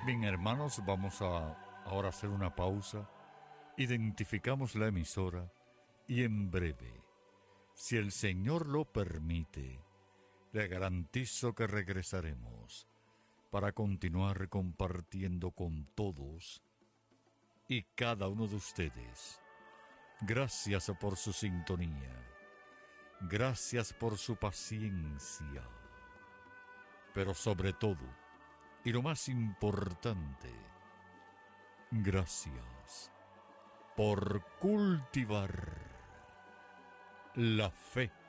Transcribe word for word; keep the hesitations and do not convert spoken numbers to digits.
Bien, hermanos, vamos a ahora hacer una pausa. Identificamos la emisora y en breve, si el Señor lo permite, le garantizo que regresaremos para continuar compartiendo con todos y cada uno de ustedes. Gracias por su sintonía. Gracias por su paciencia. Pero sobre todo, y lo más importante, gracias por cultivar la fe